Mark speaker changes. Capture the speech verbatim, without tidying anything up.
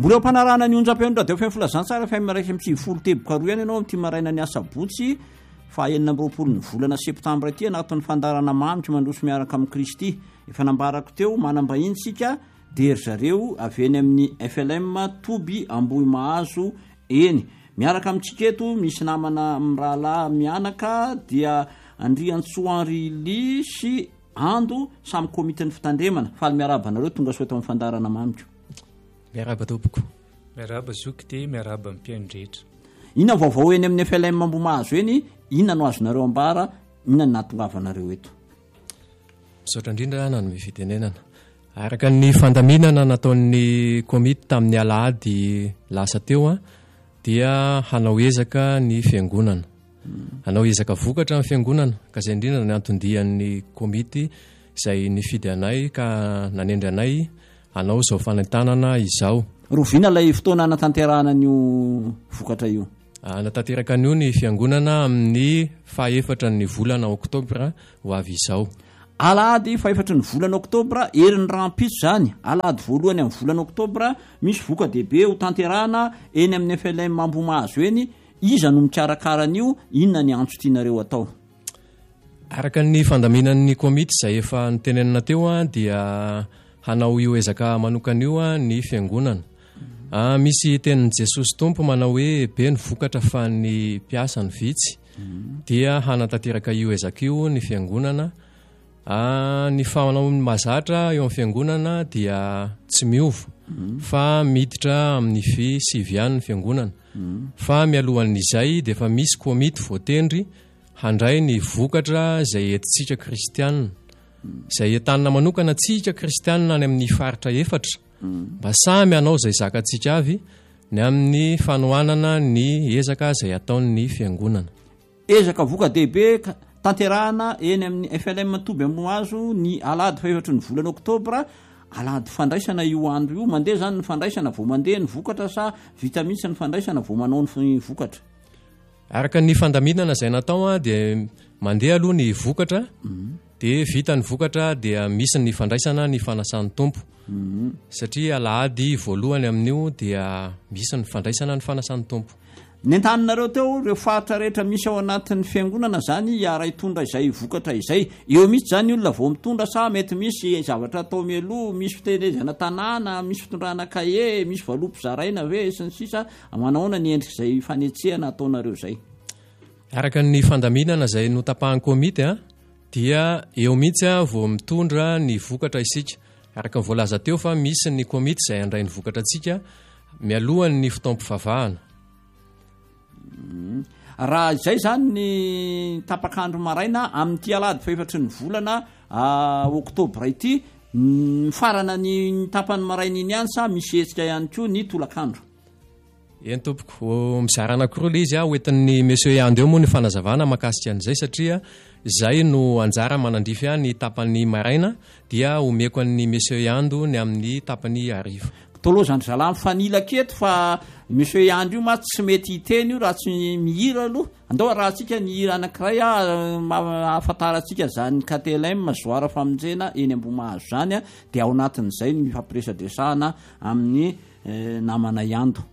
Speaker 1: mbola mpanarana ny onjam-peno de fefilazantsara fa miraika amin'ny folo teboka roa ihany ianao amin'ity maraina ny asabotsy fa enina amby roapolo ny volana septambra ity anatin'ny fandarana mamitra mandroso miaraka amin'ny Kristy. Efa nambarako teo manambahiny sika de ry zareo avy eny amin'ny F L M Toby Ambohimahazo eny miaraka amintsika eto misy namana mirahalahy mianaka dia Andriantsoanrily sy Ando samy komiteny fitandremana faly miaraba anareo tonga soeto amin'ny fandarana mamitra.
Speaker 2: Miaraba tompoko.
Speaker 3: Miaraba zoky ty miaraba amin'ny mpiandretra.
Speaker 1: Ina vaovao eny amin'ny F L M Ambohimahazo eny inona no azonareo ambara inona no nahatongavanareo eto.
Speaker 2: Misaotra indrindra na ny fitenenana araka ny fandaminana nataon'ny komity tamin'ny alahady lasa teo a dia hanao ezaka ny fiangonana hanao ezaka vokatra amin'ny fiangonana ka izay indrindra ny antondian'ny komity izay nifidy anay ka nanendry anay hanao izao fanentanana izao.
Speaker 1: Rovina ilay fotoana natanterahana an'io vokatra io.
Speaker 2: Natanteraka an'io ny fiangonana amin'ny fahaefatra ny volana oktobra ho avy izao.
Speaker 1: Alahady fahaefatra ny volana oktobra erin'ny rampitso zany. Alahady voalohany amin'ny volana oktobra misy voka-dehibe ho tanterahana eny amin'ny F L M Ambohimahazo eny. Iza no mikarakara an'io, inona ny antso tianareo atao?
Speaker 2: Araka ny fandaminan'ny komity izay efa nitenenina teo a dia hanao io ezaka manokana io a ny fiangonana. Ah, misy tenin'i Jesosy Tompo manao hoe be ny vokatra fa ny mpiasa ny vitsy dia hanatanteraka io ezaka io ny fiangonana. Ah, ny fanao mazatra eo amin'ny fiangonana dia tsy miova fa miditra amin'ny fi sivy ihany ny fiangonana. Fa mialohan'izay dia efa misy komity voatendry handray ny vokatra izay entintsika kristianina izay entanina manokana tsika kristianina any amin'ny faritra efatra mba samy hanao izay zakantsika avy ny amin'ny fanohanana ny ezaka izay ataon'ny fiangonana.
Speaker 1: Ezaka voka-dehibe tanterahana eny amin'ny F L M Toby Ambohimahazo ny alahady fahaefatra ny volana oktobra. Alahady fandraisana io andro io mandeha zany ny fandraisana vao mandeha ny vokatra sa vita mihitsy ny fandraisana vao manao ny vokatra.
Speaker 2: Araka ny fandaminana izay natao dia mandeha aloha ny vokatra dia vita ny vokatra dia misy ny fandraisana ny fanasan'ny tompo satria alahady voalohany amin'io dia misy ny fandraisana ny fanasan'ny tompo.
Speaker 1: Nentanareo teo ireo faritra rehetra misy ao anatin'ny fiangonana zany iara hitondra izay vokatra izay. Eo misy zany olona vao mitondra sa mety misy zavatra atao mialoha, misy fitenezana tanàna, misy fitondrana kahe, misy valopo zaraina ve sy ny sisa manaona ny endrika izay fanetsehana ataonareo izay.
Speaker 2: Araka ny fandaminana izay notapahan'ny komity a dia eo mihitsy a vao mitondra ny vokatra isika. Araka ny voalaza teo fa misy ny komity izay handray ny vokatra antsika mialohan'ny ny fotoam-pivavahana.
Speaker 1: Raha izay zany ny tapakandro maraina amin'ity alahady fahaefatra ny volana oktobra ity farana ny tapany maraina iny ihany sa misy hetsika ihany koa ny tolakandro.
Speaker 2: Eny tompoko mizara anankiroa ilay izy a hoentin'ny monsieur Yando eo moa ny fanazavana makasika an'izay satria izay no anjara manandrify a ny tapany maraina dia omeko an'ny monsieur Yando ny amin'ny tapany hariva.
Speaker 1: Tolozany zala mifanila keto fa monsieur Yando io ma tsy mety hiteny io raha tsy mihira aloha. Andao raha tsika ny hira anankiray ahafantarantsika zany K T L M zoara famonjena eny Ambohimahazo zany a dia ao anatin'izay ny fampiresadresahana amin'ny namana Yando.